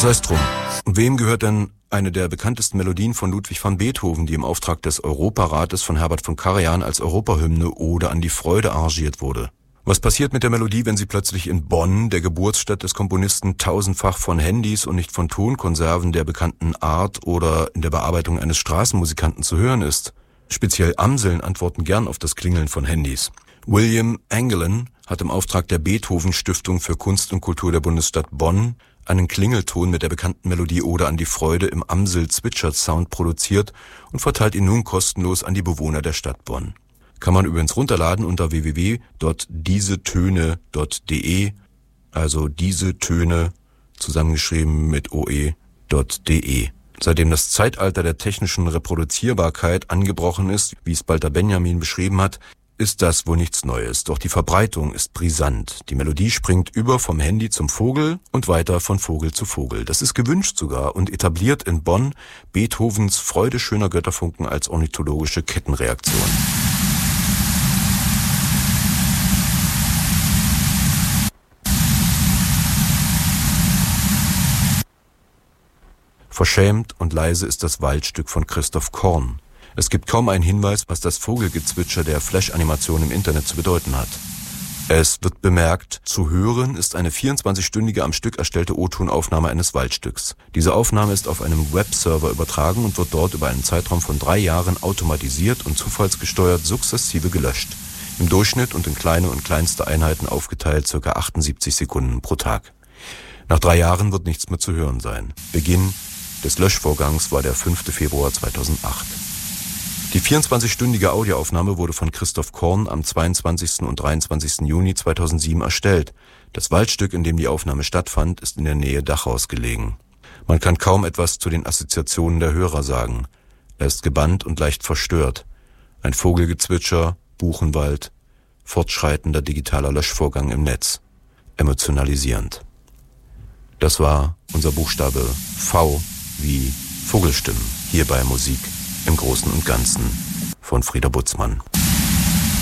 Sei es drum. Wem gehört denn eine der bekanntesten Melodien von Ludwig van Beethoven, die im Auftrag des Europarates von Herbert von Karajan als Europahymne Ode an die Freude arrangiert wurde? Was passiert mit der Melodie, wenn sie plötzlich in Bonn, der Geburtsstadt des Komponisten, tausendfach von Handys und nicht von Tonkonserven der bekannten Art oder in der Bearbeitung eines Straßenmusikanten zu hören ist? Speziell Amseln antworten gern auf das Klingeln von Handys. William Engelen hat im Auftrag der Beethoven-Stiftung für Kunst und Kultur der Bundesstadt Bonn einen Klingelton mit der bekannten Melodie Ode an die Freude im Amsel-Zwitschert-Sound produziert und verteilt ihn nun kostenlos an die Bewohner der Stadt Bonn. Kann man übrigens runterladen unter www.diesetöne.de, also diese Töne zusammengeschrieben mit oe.de. Seitdem das Zeitalter der technischen Reproduzierbarkeit angebrochen ist, wie es Walter Benjamin beschrieben hat, ist das wohl nichts Neues. Doch die Verbreitung ist brisant. Die Melodie springt über vom Handy zum Vogel und weiter von Vogel zu Vogel. Das ist gewünscht sogar und etabliert in Bonn Beethovens Freude schöner Götterfunken als ornithologische Kettenreaktion. Verschämt und leise ist das Waldstück von Christoph Korn. Es gibt kaum einen Hinweis, was das Vogelgezwitscher der Flash-Animation im Internet zu bedeuten hat. Es wird bemerkt, zu hören ist eine 24-stündige am Stück erstellte O-Tonaufnahme eines Waldstücks. Diese Aufnahme ist auf einem Webserver übertragen und wird dort über einen Zeitraum von 3 Jahren automatisiert und zufallsgesteuert sukzessive gelöscht. Im Durchschnitt und in kleine und kleinste Einheiten aufgeteilt ca. 78 Sekunden pro Tag. Nach 3 Jahren wird nichts mehr zu hören sein. Beginn des Löschvorgangs war der 5. Februar 2008. Die 24-stündige Audioaufnahme wurde von Christoph Korn am 22. und 23. Juni 2007 erstellt. Das Waldstück, in dem die Aufnahme stattfand, ist in der Nähe Dachaus gelegen. Man kann kaum etwas zu den Assoziationen der Hörer sagen. Er ist gebannt und leicht verstört. Ein Vogelgezwitscher, Buchenwald, fortschreitender digitaler Löschvorgang im Netz. Emotionalisierend. Das war unser Buchstabe V wie Vogelstimmen hier bei Musik im Großen und Ganzen von Frieder Butzmann.